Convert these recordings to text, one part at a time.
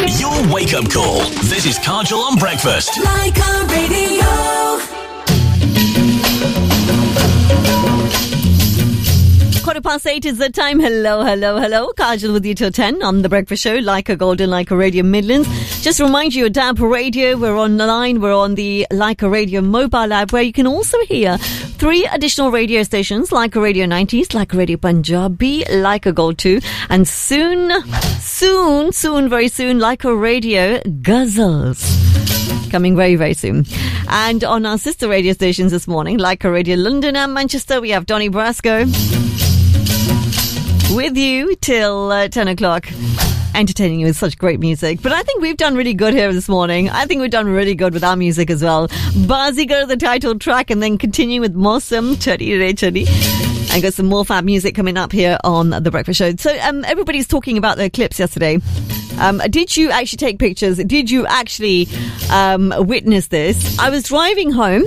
Your wake-up call. This is Kajal on breakfast. Like a radio. 8:15 is the time. Hello. Kajal with you till 10 on The Breakfast Show, Leica Golden, Leica Radio Midlands. Just remind you, DAB Radio, we're online. We're on the Leica Radio mobile app, where you can also hear 3 additional radio stations, Leica Radio 90s, Leica Radio Punjabi, Leica Gold 2, and soon, very soon, Leica Radio Ghazals. Coming very, very soon. And on our sister radio stations this morning, Leica Radio London and Manchester, we have Donny Brasco with you till 10 o'clock, entertaining you with such great music. But I think we've done really good here this morning. I think we've done really good with our music as well. Bazigar, the title track, and then continue with Mosam, Chadi Re Chadi. And got some more fab music coming up here on The Breakfast Show. So everybody's talking about their clips yesterday. Did you actually take pictures? Did you actually witness this? I was driving home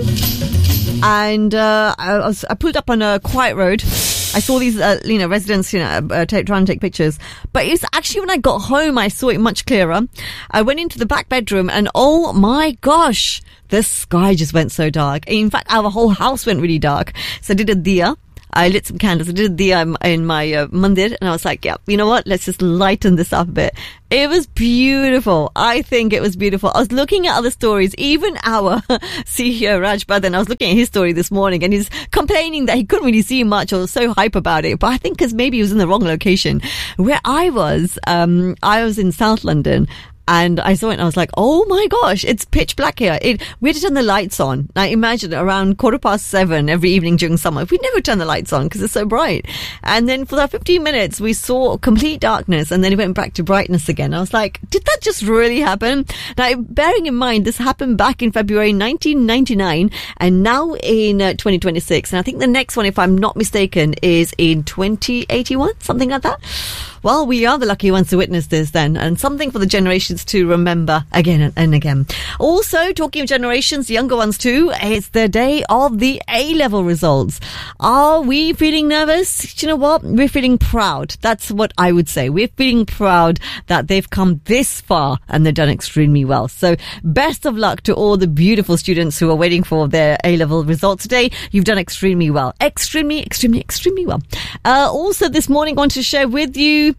and I pulled up on a quiet road. I saw these, residents, trying to take pictures. But it's actually when I got home, I saw it much clearer. I went into the back bedroom and oh my gosh, the sky just went so dark. In fact, our whole house went really dark. So I did a diya. I lit some candles. I did a diya in my mandir, and I was like, yeah, you know what? Let's just lighten this up a bit. It was beautiful. I think it was beautiful. I was looking at other stories, even our CEO Raj Badhan. I was looking at his story this morning, and he's complaining that he couldn't really see much or was so hype about it. But I think because maybe he was in the wrong location. Where I was in South London. And I saw it and I was like, oh my gosh, it's pitch black here. We had to turn the lights on. Now imagine around 7:15 every evening during summer. We'd never turn the lights on because it's so bright. And then for that 15 minutes, we saw complete darkness and then it went back to brightness again. I was like, did that just really happen? Now, bearing in mind, this happened back in February 1999 and now in 2026. And I think the next one, if I'm not mistaken, is in 2081, something like that. Well, we are the lucky ones to witness this then, and something for the generations to remember again and again. Also, talking of generations, younger ones too, it's the day of the A-level results. Are we feeling nervous? Do you know what? We're feeling proud. That's what I would say. We're feeling proud that they've come this far and they've done extremely well. So, best of luck to all the beautiful students who are waiting for their A-level results today. You've done extremely well. Extremely well. Also, this morning, I want to share with you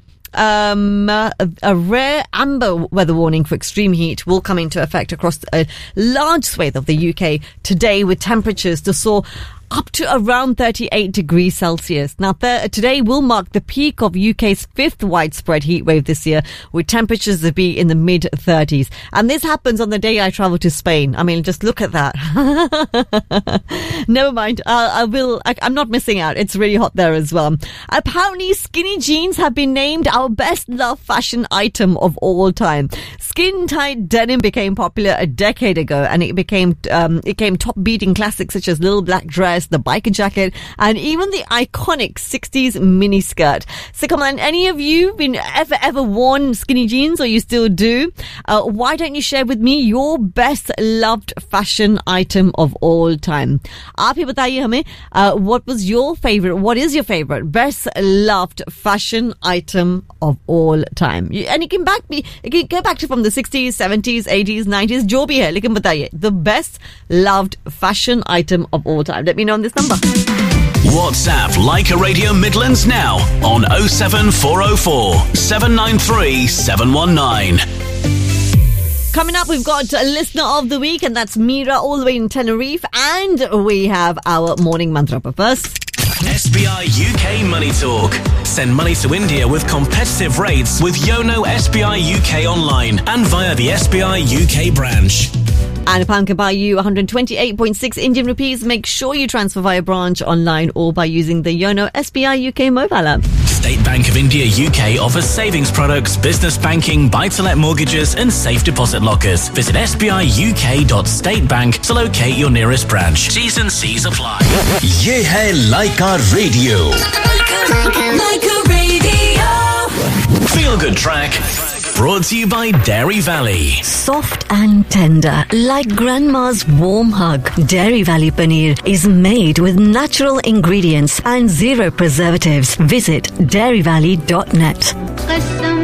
a rare amber weather warning for extreme heat will come into effect across a large swathe of the UK today, with temperatures to soar up to around 38 degrees Celsius. Now, today will mark the peak of UK's 5th widespread heat wave this year, with temperatures to be in the mid-30s. And this happens on the day I travel to Spain. I mean, just look at that. Never mind. I'm not missing out. It's really hot there as well. Apparently, skinny jeans have been named our best loved fashion item of all time. Skin-tight denim became popular a decade ago, and it became top-beating classics such as Little Black Dress, the biker jacket, and even the iconic 60s miniskirt. So come on, any of you been ever worn skinny jeans, or you still do? Why don't you share with me your best loved fashion item of all time? आप ही बताइए हमें, what is your favorite best loved fashion item of all time? And it can get back to from the 60s, 70s, 80s, 90s, जो भी है, लेकिन बताइए the best loved fashion item of all time. Let me know on this number. WhatsApp Leica Radio Midlands now on 07404 793 719. Coming up, we've got a listener of the week, and that's Mira all the way in Tenerife, and we have our morning mantra. But first, SBI UK Money Talk. Send money to India with competitive rates with Yono SBI UK online and via the SBI UK branch. And a pound can buy you 128.6 Indian rupees. Make sure you transfer via branch, online, or by using the Yono SBI UK mobile app. State Bank of India UK offers savings products, business banking, buy-to-let mortgages and safe deposit lockers. Visit sbiuk.statebank to locate your nearest branch. T's and C's apply. ये है Leica Radio. Leica Radio. Feel Good Track. Brought to you by Dairy Valley. Soft and tender, like grandma's warm hug. Dairy Valley Paneer is made with natural ingredients and zero preservatives. Visit dairyvalley.net.